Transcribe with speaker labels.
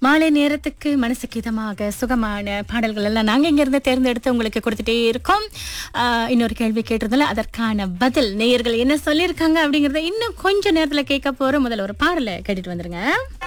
Speaker 1: மாலை நேரத்துக்கு மனசுக்கு இதமாக சுகமான பாடல்கள் எல்லாம் நாங்க இங்க இருந்து தேர்ந்தெடுத்து உங்களுக்கு கொடுத்துட்டே இருக்கோம். இன்னொரு கேள்வி கேட்டிருந்தால அதற்கான பதில் நேயர்கள் என்ன சொல்லியிருக்காங்க அப்படிங்கறத இன்னும் கொஞ்ச நேரத்துல கேட்க போறோம். முதல்ல ஒரு பாடலை கேட்டுட்டு வந்துருங்க.